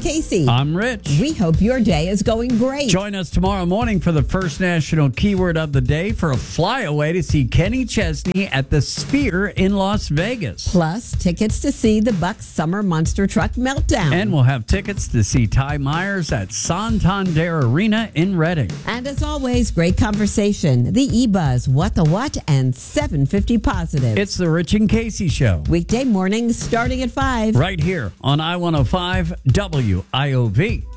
Casey. I'm Rich. We hope your day is going great. Join us tomorrow morning for the first national keyword of the day for a flyaway to see Kenny Chesney at the Sphere in Las Vegas. Plus, tickets to see the Bucks Summer Monster Truck Meltdown. And we'll have tickets to see Ty Myers at Santander Arena in Reading. And as always, great conversation. The E-Buzz, What the What, and 750 Positive. It's the Rich and Casey Show. Weekday mornings starting at 5. Right here on I-105 WIOV.